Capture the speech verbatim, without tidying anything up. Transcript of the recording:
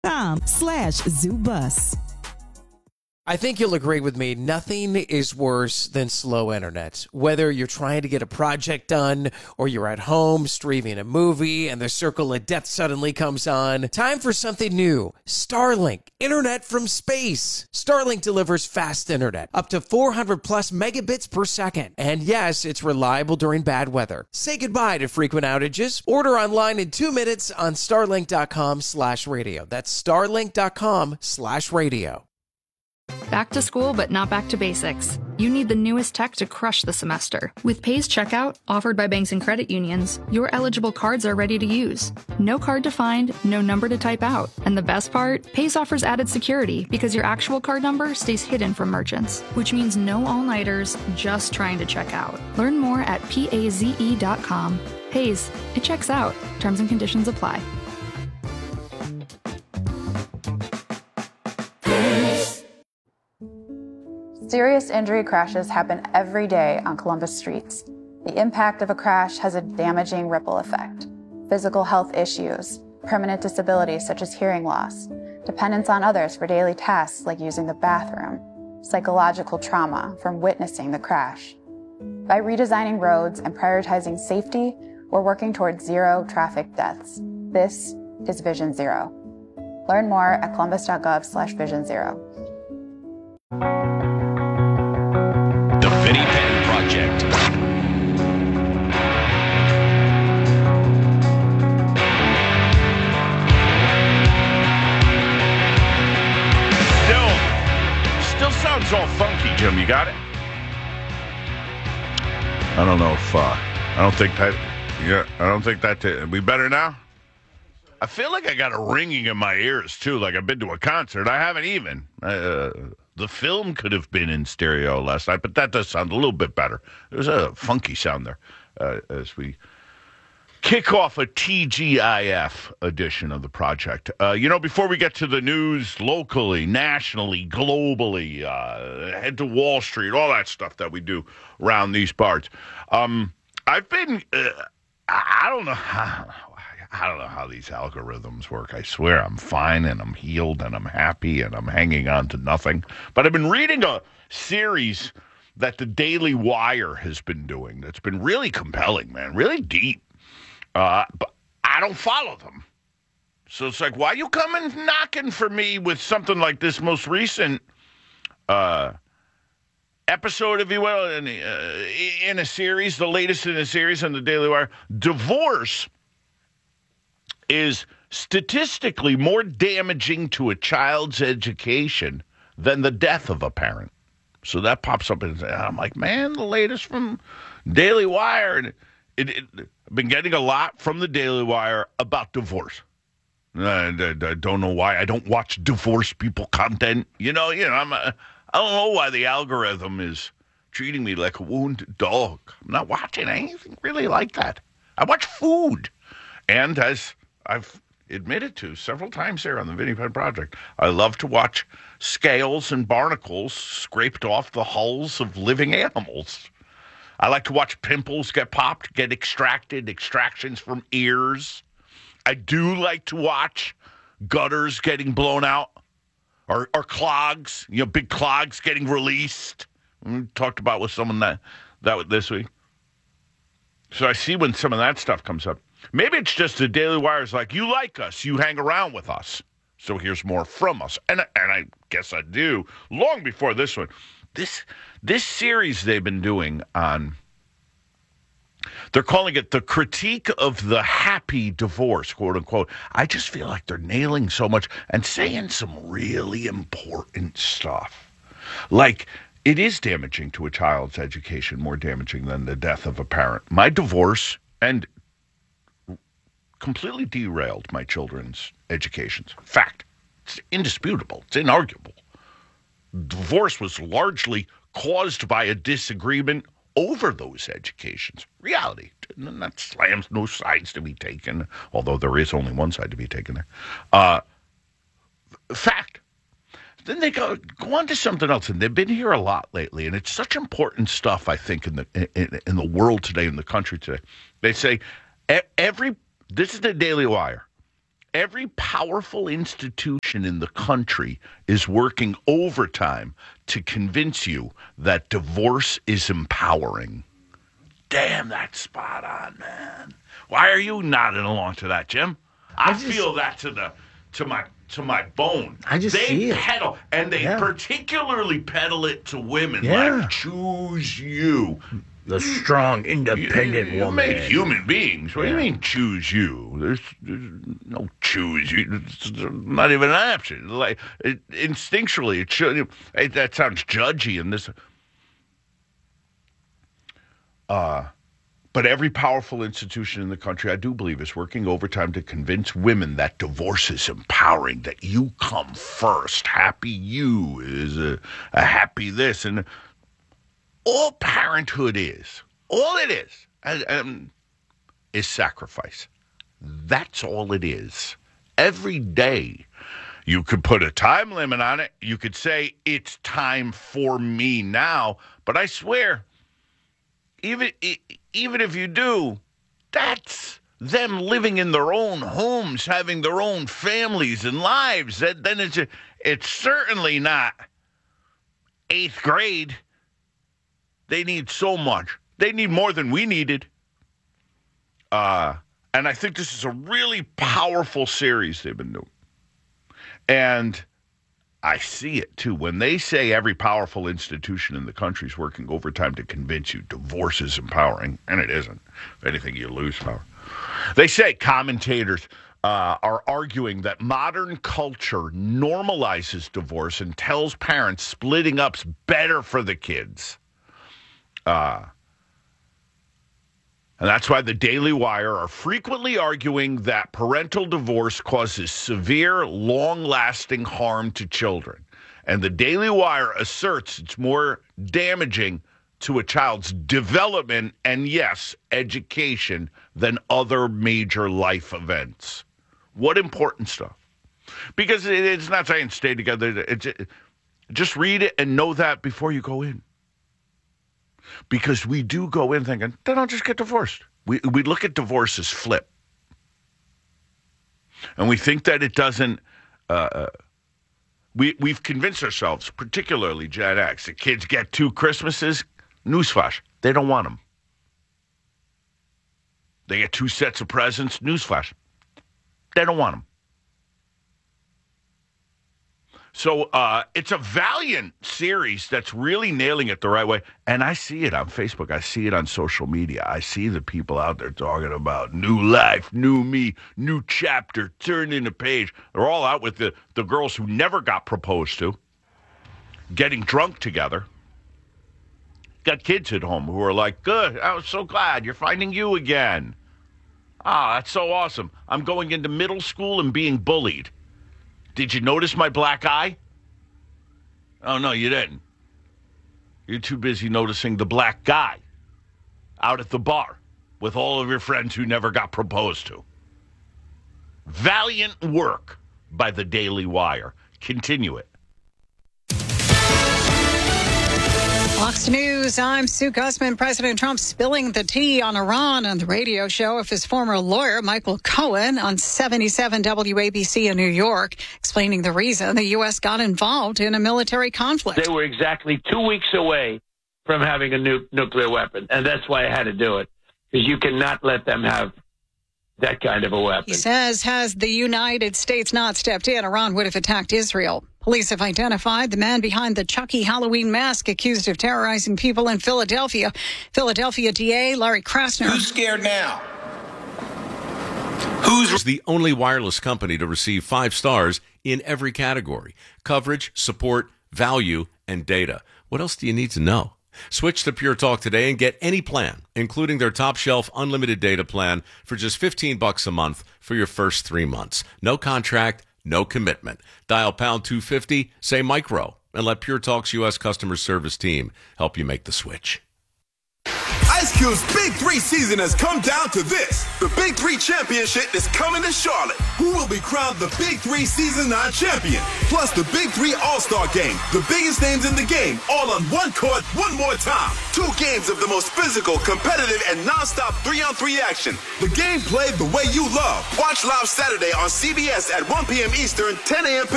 Com slash zoo bus. I think you'll agree with me. Nothing is worse than slow internet. Whether you're trying to get a project done or you're at home streaming a movie and the circle of death suddenly comes on, time for something new. Starlink, internet from space. Starlink delivers fast internet, up to four hundred plus megabits per second. And yes, it's reliable during bad weather. Say goodbye to frequent outages. Order online in two minutes on starlink.com slash radio. That's starlink.com slash radio. Back to school, but not back to basics. You need the newest tech to crush the semester. With Pays Checkout, offered by banks and credit unions, your eligible cards are ready to use. No card to find, no number to type out. And the best part? Pays offers added security because your actual card number stays hidden from merchants, which means no all-nighters just trying to check out. Learn more at paze dot com. Pays, it checks out. Terms and conditions apply. Serious injury crashes happen every day on Columbus streets. The impact of a crash has a damaging ripple effect. Physical health issues, permanent disabilities such as hearing loss, dependence on others for daily tasks like using the bathroom, psychological trauma from witnessing the crash. By redesigning roads and prioritizing safety, we're working towards zero traffic deaths. This is Vision Zero. Learn more at columbus.gov slash vision zero. Vinnie Penn Project. Still, still sounds all funky, Jim. You got it? I don't know if, uh, I don't think that, yeah, I don't think that, uh, we better now? I feel like I got a ringing in my ears, too, like I've been to a concert. I haven't even. Uh, The film could have been in stereo last night, but that does sound a little bit better. There's a funky sound there uh, as we kick off a T G I F edition of the project. Uh, you know, before we get to the news locally, nationally, globally, uh, head to Wall Street, all that stuff that we do around these parts. Um, I've been, uh, I don't know how, I don't know how these algorithms work. I swear I'm fine and I'm healed and I'm happy and I'm hanging on to nothing. But I've been reading a series that the Daily Wire has been doing that's been really compelling, man, really deep. Uh, but I don't follow them. So it's like, why you coming knocking for me with something like this most recent uh, episode, if you will, in, uh, in a series, the latest in a series on the Daily Wire? Divorce is statistically more damaging to a child's education than the death of a parent. So that pops up, and I'm like, man, the latest from Daily Wire. And it, it, I've been getting a lot from the Daily Wire about divorce. And I, I don't know why I don't watch divorce people content. You know, you know, I'm a, I don't know why the algorithm is treating me like a wounded dog. I'm not watching anything really like that. I watch food, and as I've admitted to several times here on the Vinnie Penn Project, I love to watch scales and barnacles scraped off the hulls of living animals. I like to watch pimples get popped, get extracted, extractions from ears. I do like to watch gutters getting blown out or, or clogs, you know, big clogs getting released. We talked about with someone that, that this week. So I see when some of that stuff comes up. Maybe it's just the Daily Wire's like, you like us, you hang around with us, so here's more from us. And and I guess I do. Long before this one, this this series they've been doing on, they're calling it the critique of the happy divorce, quote unquote. I just feel like they're nailing so much and saying some really important stuff. Like, it is damaging to a child's education, more damaging than the death of a parent. My divorce and completely derailed my children's educations. Fact. It's indisputable. It's inarguable. Divorce was largely caused by a disagreement over those educations. Reality. That slams no sides to be taken, although there is only one side to be taken there. Uh, fact. Then they go go on to something else, and they've been here a lot lately, and it's such important stuff, I think, in the in, in the world today, in the country today. They say every, this is the Daily Wire, Every powerful institution in the country is working overtime to convince you that divorce is empowering. Damn, that's spot on, man. Why are you nodding along to that, Jim? I, I just, feel that to the to my to my bone. I just they see it. peddle, and they yeah. particularly peddle it to women. Yeah. Like, choose you. The strong, independent you, you woman. You made human beings. What yeah. do you mean choose you? There's, there's no choose you. It's not even an option. Like it, instinctually, it should. It, that sounds judgy. And this, uh, but every powerful institution in the country, I do believe, is working overtime to convince women that divorce is empowering. That you come first. Happy you is a, a happy this and. All parenthood is, all it is, um, is sacrifice. That's all it is. Every day, you could put a time limit on it. You could say, it's time for me now. But I swear, even, even if you do, that's them living in their own homes, having their own families and lives. That, then it's, a, it's certainly not eighth grade. They need so much. They need more than we needed. Uh, and I think this is a really powerful series they've been doing. And I see it, too. When they say every powerful institution in the country is working overtime to convince you divorce is empowering, and it isn't. If anything, you lose power. They say commentators uh, are arguing that modern culture normalizes divorce and tells parents splitting up's better for the kids. Uh, and that's why the Daily Wire are frequently arguing that parental divorce causes severe, long-lasting harm to children. And the Daily Wire asserts it's more damaging to a child's development and, yes, education than other major life events. What important stuff. Because it's not saying stay together. It's, just read it and know that before you go in. Because we do go in thinking, then I'll just get divorced. We we look at divorce as flip. And we think that it doesn't, uh, we, we've convinced ourselves, particularly Gen X, that kids get two Christmases. Newsflash, they don't want them. They get two sets of presents. Newsflash, they don't want them. So uh, it's a valiant series that's really nailing it the right way. And I see it on Facebook. I see it on social media. I see the people out there talking about new life, new me, new chapter, turning a page. They're all out with the, the girls who never got proposed to, getting drunk together. Got kids at home who are like, good, I was so glad you're finding you again. Ah, that's so awesome. I'm going into middle school and being bullied. Did you notice my black eye? Oh, no, you didn't. You're too busy noticing the black guy out at the bar with all of your friends who never got proposed to. Valiant work by the Daily Wire. Continue it. Fox News, I'm Sue Gussman. President Trump spilling the tea on Iran on the radio show of his former lawyer, Michael Cohen, on seventy-seven W A B C in New York, explaining the reason the U S got involved in a military conflict. They were exactly two weeks away from having a nu- nuclear weapon, and that's why I had to do it, because you cannot let them have that kind of a weapon. He says, has the United States not stepped in, Iran would have attacked Israel. Police have identified the man behind the Chucky Halloween mask accused of terrorizing people in Philadelphia. Philadelphia D A Larry Krasner. Who's scared now? Who's the only wireless company to receive five stars in every category: coverage, support, value, and data. What else do you need to know? Switch to Pure Talk today and get any plan, including their top shelf unlimited data plan, for just fifteen bucks a month for your first three months. No contract, no commitment. Dial pound two fifty, say micro, and let Pure Talk's U S customer service team help you make the switch. I Ice Cube's Big Three season has come down to this. The Big Three Championship is coming to Charlotte. Who will be crowned the Big Three Season nine champion? Plus the Big Three All-Star Game. The biggest names in the game, all on one court, one more time. Two games of the most physical, competitive, and non-stop three-on-three action. The game played the way you love. Watch live Saturday on C B S at one p.m. Eastern, ten a.m.